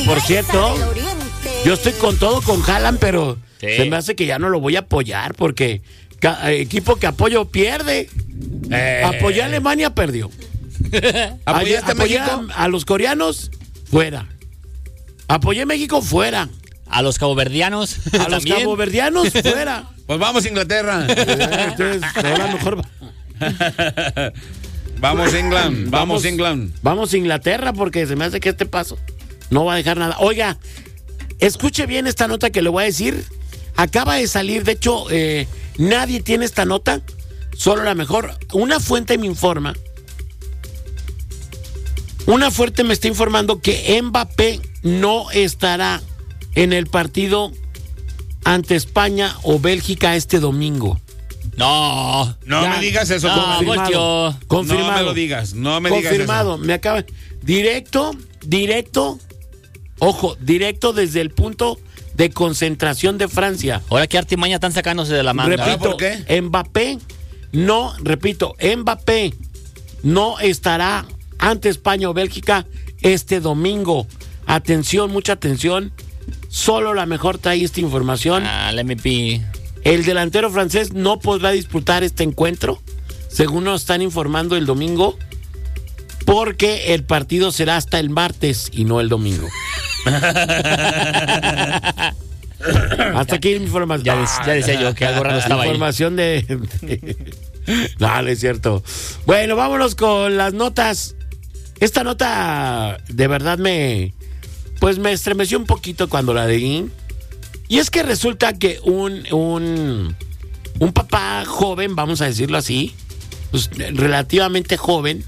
Por cierto, yo estoy con todo con Haaland, pero sí, se me hace que ya no lo voy a apoyar porque equipo que apoyo pierde. Apoyé a Alemania, perdió. Apoyé a los coreanos, fuera. Apoyé a México, fuera. A los caboverdianos. A los caboverdianos, fuera. Pues vamos a Inglaterra. Entonces, ahora mejor. Vamos England, vamos England. Vamos a Inglaterra porque se me hace que este paso no va a dejar nada. Oiga, escuche bien esta nota que le voy a decir. Acaba de salir, de hecho, nadie tiene esta nota, solo la mejor. Una fuente me informa. Una fuente me está informando que Mbappé no estará en el partido ante España o Bélgica este domingo. No me digas eso. Confirmado. No me lo digas. No me digas eso. Confirmado. Me acaba. Directo. Ojo, directo desde el punto de concentración de Francia. Ahora qué artimaña están sacándose de la manga. Repito, ¿por qué? Mbappé no estará ante España o Bélgica este domingo. Atención, mucha atención. Solo la mejor trae esta información. Let me be. El delantero francés no podrá disputar este encuentro, según nos están informando el domingo, porque el partido será hasta el martes y no el domingo. Hasta aquí mi información. Ya decía yo que algo raro estaba ahí. Información de... No, no es cierto. Bueno, vámonos con las notas. Esta nota de verdad me estremeció un poquito cuando la leí. Y es que resulta que un papá joven, vamos a decirlo así, pues, relativamente joven,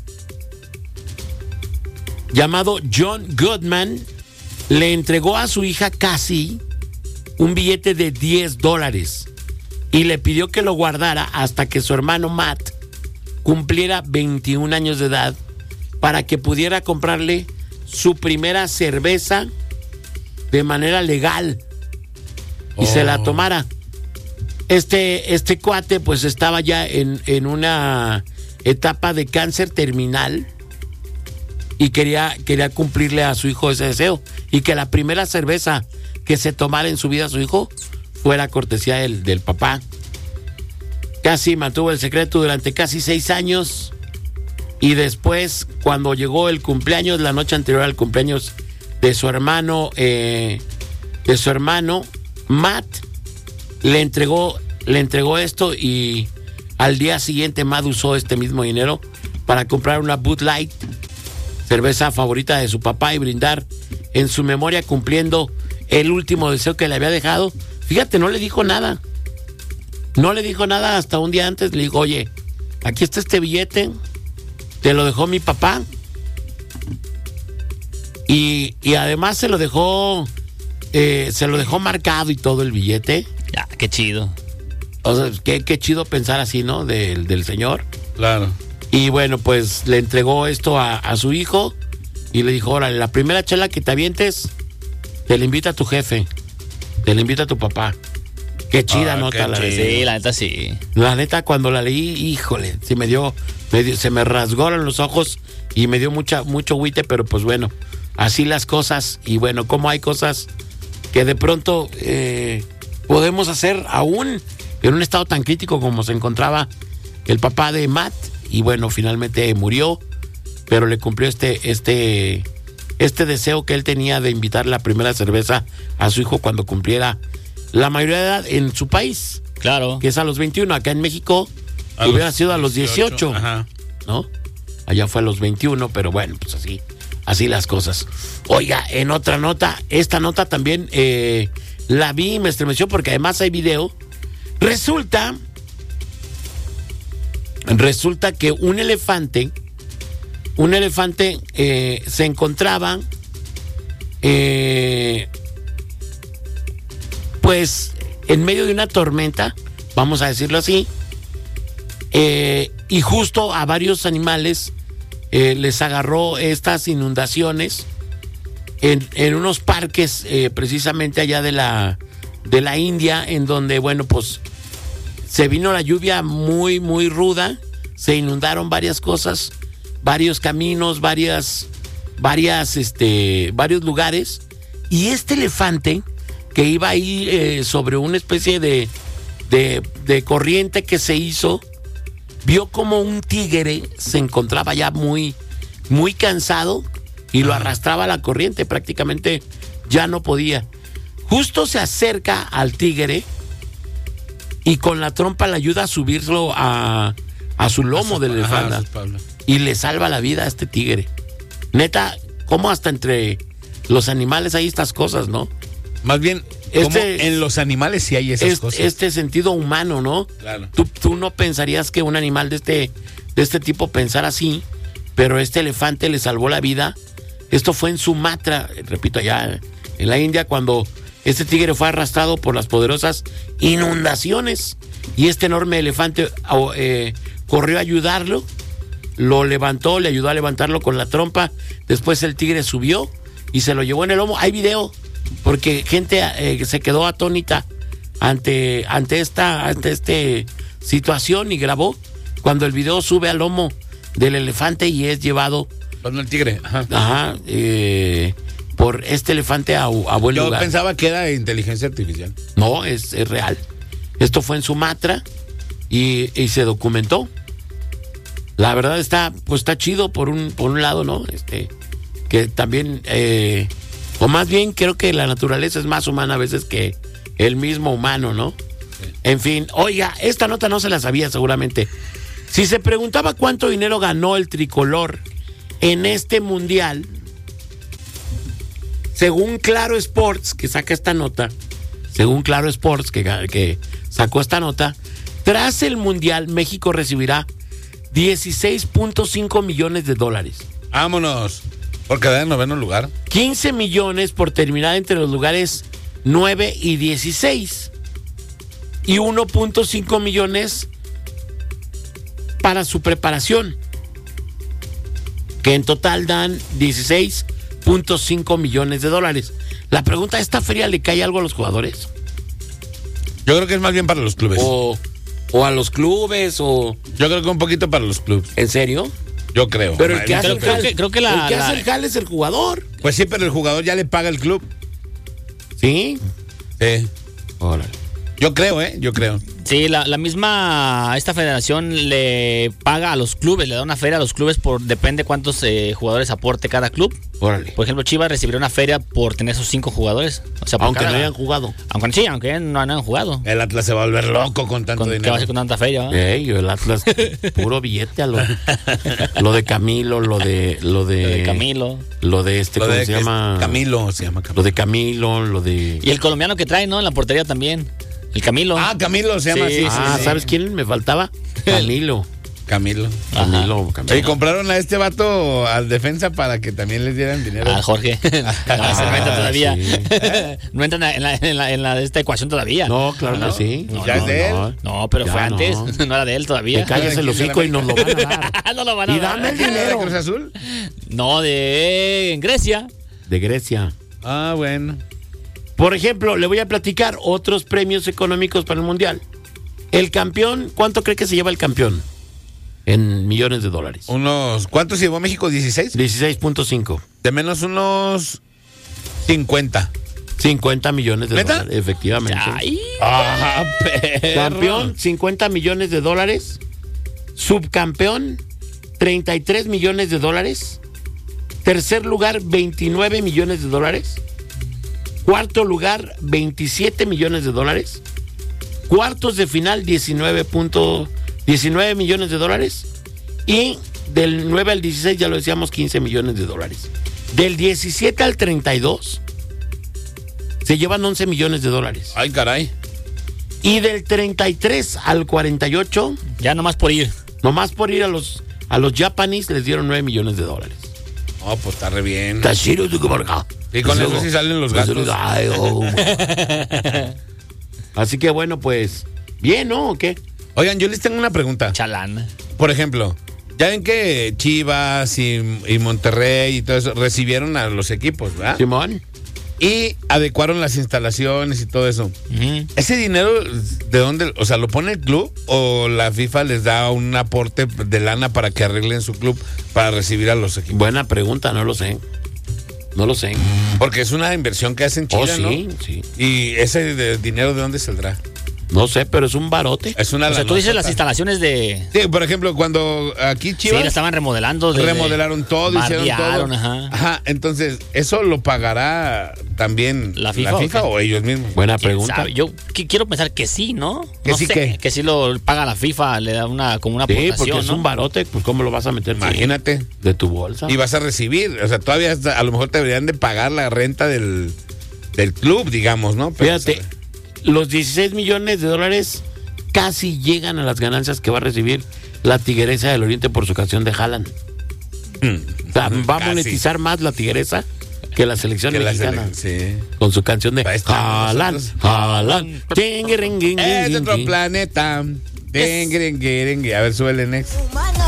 llamado John Goodman, le entregó a su hija Cassie un billete de $10 y le pidió que lo guardara hasta que su hermano Matt cumpliera 21 años de edad para que pudiera comprarle su primera cerveza de manera legal y se la tomara. Este cuate pues estaba ya en una etapa de cáncer terminal y quería cumplirle a su hijo ese deseo y que la primera cerveza que se tomara en su vida su hijo fuera cortesía del papá. Casi mantuvo el secreto durante casi 6 años y después, cuando llegó el cumpleaños, la noche anterior al cumpleaños de su hermano Matt, le entregó esto y al día siguiente Matt usó este mismo dinero para comprar una Bud Light, cerveza favorita de su papá, y brindar en su memoria, cumpliendo el último deseo que le había dejado. Fíjate, no le dijo nada. No le dijo nada hasta un día antes. Le dijo, oye, aquí está este billete, te lo dejó mi papá. Y además se lo dejó marcado y todo el billete. Ya, qué chido. O sea, qué chido pensar así, ¿no? Del señor. Claro. Y bueno, pues le entregó esto a su hijo y le dijo, órale, la primera chela que te avientes, te la invita a tu jefe, te la invita a tu papá. Qué chida nota, la verdad. Sí, la neta sí. La neta, cuando la leí, híjole, sí se me rasgaron los ojos y me dio mucho agüite, pero pues bueno, así las cosas. Y bueno, como hay cosas que de pronto podemos hacer aún en un estado tan crítico como se encontraba el papá de Matt. Y bueno, finalmente murió, pero le cumplió este deseo que él tenía de invitar la primera cerveza a su hijo cuando cumpliera la mayoría de edad en su país. Claro. Que es a los 21. Acá en México hubiera sido a los 18. Ajá. ¿No? Allá fue a los 21, pero bueno, pues así las cosas. Oiga, en otra nota, esta nota también la vi y me estremeció porque además hay video. Resulta que un elefante se encontraba pues en medio de una tormenta, vamos a decirlo así, y justo a varios animales les agarró estas inundaciones en unos parques precisamente allá de la India, en donde, bueno, pues se vino la lluvia muy, muy ruda, se inundaron varias cosas, varios caminos, varias varios lugares, y este elefante que iba ahí sobre una especie de corriente que se hizo, vio como un tigre se encontraba ya muy, muy cansado y lo arrastraba a la corriente, prácticamente ya no podía. Justo se acerca al tigre y con la trompa le ayuda a subirlo a su lomo del elefante y le salva la vida a este tigre. Neta, ¿cómo hasta entre los animales hay estas cosas, no? Más bien, como en los animales sí hay esas cosas. Este sentido humano, ¿no? Claro. Tú no pensarías que un animal de este tipo pensara así, pero este elefante le salvó la vida. Esto fue en Sumatra, repito, allá en la India, cuando este tigre fue arrastrado por las poderosas inundaciones y este enorme elefante corrió a ayudarlo, lo levantó, le ayudó a levantarlo con la trompa. Después el tigre subió y se lo llevó en el lomo. Hay video, porque gente se quedó atónita ante esta situación y grabó cuando el video sube al lomo del elefante y es llevado cuando el tigre por este elefante a buen lugar. Yo pensaba que era de inteligencia artificial. No, es real. Esto fue en Sumatra y se documentó. La verdad está chido por un lado, ¿no? Que también o más bien creo que la naturaleza es más humana a veces que el mismo humano, ¿no? Sí. En fin, oiga, esta nota no se la sabía seguramente. Si se preguntaba cuánto dinero ganó el tricolor en este mundial, según Claro Sports, que saca esta nota, que sacó esta nota, tras el mundial México recibirá 16.5 millones de dólares. Vámonos. Por quedar en noveno lugar. 15 millones por terminar entre los lugares 9 y 16. Y 1.5 millones para su preparación. Que en total dan 16.5 millones de dólares. La pregunta, ¿esta feria le cae algo a los jugadores? Yo creo que es más bien para los clubes. O a los clubes, o... Yo creo que un poquito para los clubes. ¿En serio? Yo creo. Pero el que hace el jale, el que hace el jale es el jugador. Pues sí, pero el jugador ya le paga el club. ¿Sí? Sí. Órale. Yo creo. Sí, la misma, esta federación le paga a los clubes, le da una feria a los clubes depende cuántos jugadores aporte cada club. Órale. Por ejemplo, Chivas recibirá una feria por tener sus 5 jugadores. O sea, aunque no hayan jugado. Aunque no hayan jugado. El Atlas se va a volver loco con tanto dinero. ¿Qué va a hacer con tanta feria? El Atlas, puro billete a lo de Camilo, lo de Camilo. Lo de ¿cómo se llama? Camilo se llama. Lo de Camilo, lo de... Y el colombiano que trae, ¿no? En la portería también. El Camilo. Ah, Camilo se llama así. ¿Sabes quién me faltaba? Camilo. Y compraron a este vato al defensa para que también les dieran dinero. A Jorge. No entra todavía. Sí. No entra en esta ecuación todavía. No, claro que sí. ¿Ya es de él? No, pero fue antes. No era de él todavía. Que calles el hocico y nos lo van a dar. No lo van a dar. Y dame el dinero. ¿De Cruz Azul? No, de Grecia. De Grecia. Ah, bueno. Por ejemplo, le voy a platicar otros premios económicos para el Mundial. El campeón, ¿cuánto cree que se lleva el campeón? En millones de dólares. ¿Cuántos llevó México? ¿16? 16.5. De menos unos 50. 50 millones de ¿Neta? dólares, efectivamente. Ay. Perro. Campeón, 50 millones de dólares. Subcampeón, 33 millones de dólares. Tercer lugar, 29 millones de dólares. Cuarto lugar, 27 millones de dólares. Cuartos de final, 19 millones de dólares. Y del 9 al 16, ya lo decíamos, 15 millones de dólares. Del 17 al 32, se llevan 11 millones de dólares. Ay, caray. Y del 33 al 48, ya nomás por ir. Nomás por ir a los Japanese les dieron 9 millones de dólares. Oh, pues está re bien. Está chido, y con eso sí salen los gastos. Así que bueno, pues, bien, ¿no? ¿O qué? Oigan, yo les tengo una pregunta. Chalán. Por ejemplo, ya ven que Chivas y Monterrey y todo eso recibieron a los equipos, ¿verdad? Simón. y adecuaron las instalaciones y todo eso. ¿Ese dinero de dónde? O sea, ¿lo pone el club o la FIFA les da un aporte de lana para que arreglen su club para recibir a los equipos? Buena pregunta, no lo sé. No lo sé. Porque es una inversión que hacen China, sí, ¿no? sí. ¿Y ese dinero de dónde saldrá? No sé, pero es un barote. Es una O sea, tú dices las instalaciones de... Sí, por ejemplo, cuando aquí Chivas... Sí, la estaban remodelando. Remodelaron todo, hicieron todo. Ajá. Ajá, entonces, ¿eso lo pagará también ¿La FIFA o ellos mismos? Buena ¿Quién pregunta. sabe? Yo quiero pensar que sí, ¿no? ¿Que no sí sé, qué? que sí lo paga la FIFA, le da como una Sí, aportación, porque es ¿no? un barote, pues ¿cómo lo vas a meter? Imagínate. De tu bolsa. Y vas a recibir, o sea, todavía a lo mejor te deberían de pagar la renta del club, digamos, ¿no? Pero, Fíjate, los 16 millones de dólares casi llegan a las ganancias que va a recibir la Tigresa del Oriente por su canción de Haaland. O sea, va a Casi. monetizar más la Tigresa que la selección que la mexicana. sí. Con su canción de Ahí estamos Haaland, nosotros. Haaland. Es de otro planeta. A ver, súbele next. Humana.